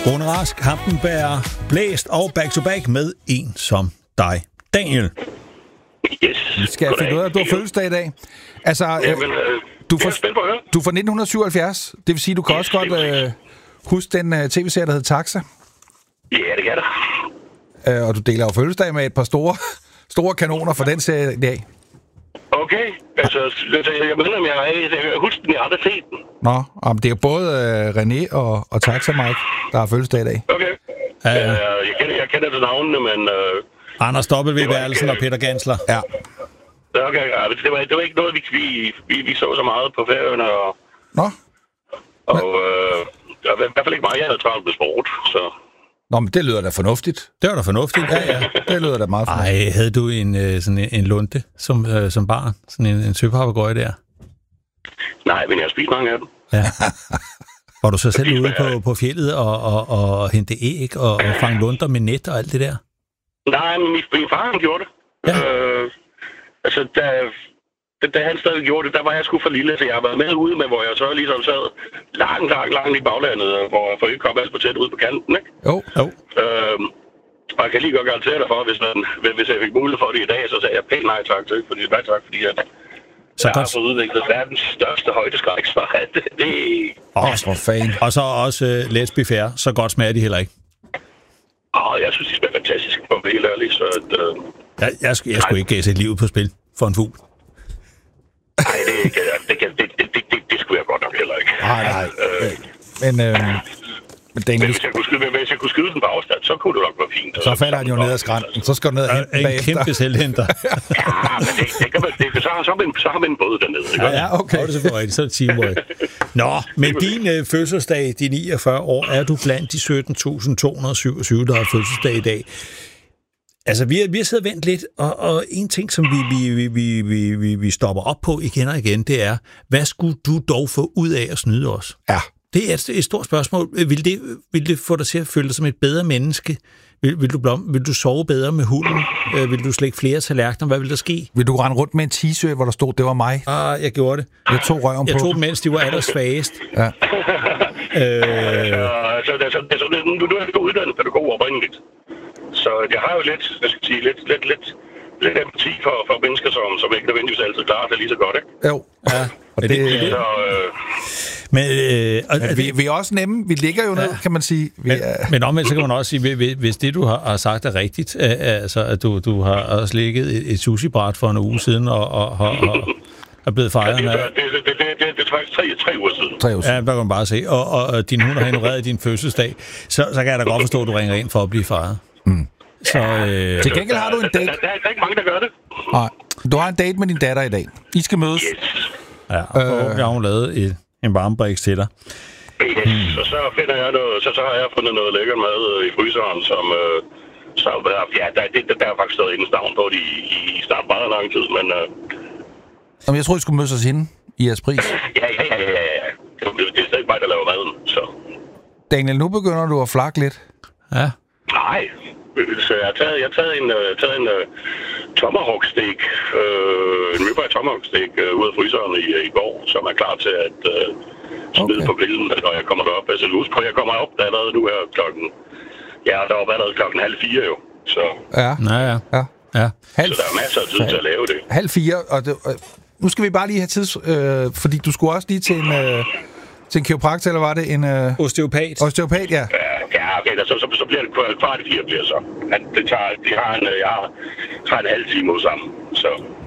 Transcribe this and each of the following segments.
Rune Rask, Hampenberg, Blæst og back-to-back med En som dig. Daniel. Yes. Vi skal finde ud af, at du har fødselsdag i dag. Altså, du er fra 1977. Det vil sige, du kan også godt huske den tv-serie, der hed Taxa. Ja, det kan det. Og du deler jo fødselsdag med et par store kanoner for den serie i dag. Okay, altså, jeg mener, om jeg husker den, jeg aldrig set den. Nå, det er jo både René og Taxa Mike, der har fødselsdag i dag. Okay. Ja. Jeg kender til navnene, men... Anders W. Værelsen og Peter Gansler. Ja. Okay, det var ikke noget, vi så så meget på Færøerne, og... Nå. Og i hvert fald ikke mig, jeg havde travlt med sport, så... Nå, men det lyder da fornuftigt. Det var da fornuftigt. Ja. Det lyder da meget fornuftigt. Ej, havde du sådan en lunte som barn? Sådan en søpapegøje der? Nej, men jeg har spist mange af dem. Ja. Var du så selv ude på fjeldet og hente æg og fange lunder med net og alt det der? Nej, men min far han gjorde det. Ja. Altså, da han stadig gjorde det, der var jeg sgu for lille, så jeg har været med ude med, hvor jeg så ligesom sad langt i baglandet, hvor jeg ikke kom alt på tæt ud på kanten, ikke? Jo. Og jeg kan lige godt garantere dig for, hvis jeg fik mulighed for det i dag, så sagde jeg pænt nej tak til, fordi jeg har fået udviklet verdens største højdeskræk, så det... For fanden. Og så også let's be fair, så godt smager de heller ikke. Jeg synes, de smager fantastisk, for at være helt ærlig, så at... Jeg skulle ikke sætte livet på spil for en fugl. Nej, det skulle jeg godt nok heller ikke. Nej. Men Daniel, hvis jeg kunne skyde den på afstand, så kunne det nok være fint. Så falder han jo ned ad skrænten. Så skal du ned og hente den bagefter. En kæmpe selvhenter. Ja, men det kan man... Så har man en båd dernede. Ikke? Ja, okay. Det er selvfølgelig rigtigt. Så er det teamwork. Nå, men din fødselsdag, de 49 år, er du blandt de 17.227, der har fødselsdag i dag. Altså, vi har siddet og ventet lidt, og en ting, som vi stopper op på igen og igen, det er, hvad skulle du dog få ud af at snyde os? Ja. Det er et stort spørgsmål. Vil det få dig til at føle dig som et bedre menneske? Vil du sove bedre med hunden? Vil du slække flere tallerkener? Hvad vil der ske? Vil du rende rundt med en t-shirt, hvor der stod, det var mig? Jeg gjorde det. Jeg tog røven på. Jeg tog dem, mens de var allersvagest. Ja. Nu er jeg uddannet pædagog oprindeligt. Så jeg har jo lidt empati for mennesker, som ikke nødvendigvis altid klarer det lige så godt, ikke? Jo. Ja. Men vi er også nemme. Vi ligger jo ned, kan man sige. Men omvendt, så kan man også sige, hvis det, du har sagt, er rigtigt, altså at du har også ligget et sushi-bræt for en uge siden og er blevet fejret. Det er faktisk 3 uger siden. 3 uger siden. Ja, der kan man bare se. Og din hund har ignoreret din fødselsdag. Så kan jeg da godt forstå, at du ringer ind for at blive fejret. Mm. Så, til gengæld har du en date. Der er ikke mange, der gør det. Nej. Du har en date med din datter i dag. I skal mødes. Yes. Ja, og jeg har lavet en varmebriks til dig. Yes, og så finder jeg noget, så har jeg fundet noget lækker mad i fryseren, som der er faktisk stadig indens navn på det i snart meget lang tid, men... Jeg tror, I skulle mødes os hende i jeres pris. Ja. Det er stadig mig, der laver maden, så... Daniel, nu begynder du at flakke lidt. Ja. Nej, så jeg har taget en tomahawk steak, en ribeye tomahawk steak ud af fryseren i går, som er klar til at smide på grillen, når jeg kommer derop. Altså, husk på, jeg kommer op allerede nu her klokken... Ja, der var allerede klokken 3:30 jo, så... Ja. Så der er masser af tid til at lave det. 3:30, og nu skal vi bare lige have tids... fordi du skulle også lige til en kiropraktor, eller var det en... Osteopat. Osteopat, ja. Ja, okay, så bliver det 3:45 bliver så. Jeg har en halv time sammen, så...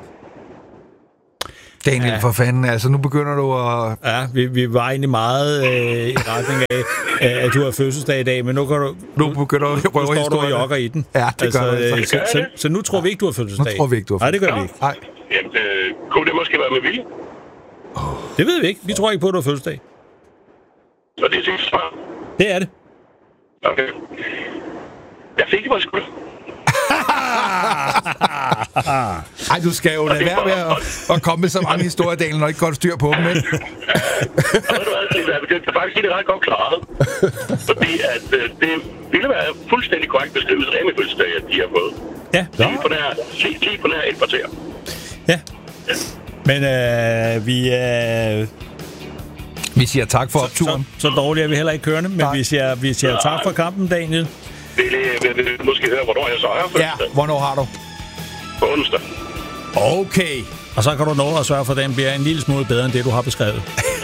Daniel, for fanden, altså nu begynder du at... Ja, vi var egentlig meget i retning af, at du har fødselsdag i dag, men nu kan du... Nu begynder du at røve historien. Nu står du og jogger i den. Ja, det gør du. Så nu tror vi ikke, du har fødselsdag. Nu tror vi ikke, du har fødselsdag. Nej, det gør vi ikke. Nej. Jamen, kunne det måske være med vilje? Det ved vi ikke. Vi tror ikke på, at du har fødselsdag. Så det er sikkert svar. Det er det. Okay. Jeg fik det på sgu. Ej, du skal jo lade være med at komme med så mange historier, Daniel, når ikke godt styr på dem, ikke? Det er faktisk ikke ret godt klaret. Fordi at det ville være fuldstændig korrekt beskrivelse af min fødselsdag, at de har fået. Ja. Lige på nær et kvarter. Ja. Men vi Vi siger tak for opturen. Så dårligt er vi heller ikke kørende, men vi siger tak for kampen, Daniel. Vil måske høre, hvornår jeg så er? Ja, hvornår har du? På onsdag. Okay. Og så kan du nå at sørge for, at den bliver en lille smule bedre, end det, du har beskrevet.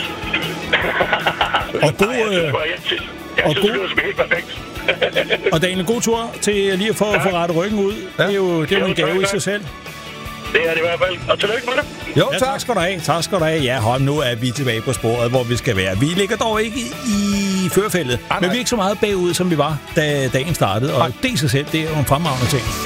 Og god... Jeg synes, det er helt perfekt. Og Daniel, god tur til lige at få rettet ryggen ud. Ja. Det er jo en gave i sig selv. Det er det i hvert fald. Og tillykke med det. Jo, tak skal du have. Tak skal du have. Ja, hold, nu er vi tilbage på sporet, hvor vi skal være. Vi ligger dog ikke i førerfældet, men vi er ikke så meget bagud, som vi var, da dagen startede. Og det i sig selv, det er jo en fremragende ting.